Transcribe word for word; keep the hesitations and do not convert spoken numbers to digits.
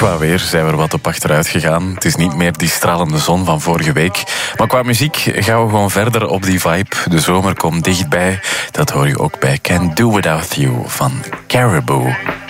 Qua weer zijn we er wat op achteruit gegaan. Het is niet meer die stralende zon van vorige week. Maar qua muziek gaan we gewoon verder op die vibe. De zomer komt dichtbij. Dat hoor je ook bij Can't Do Without You van Caribou.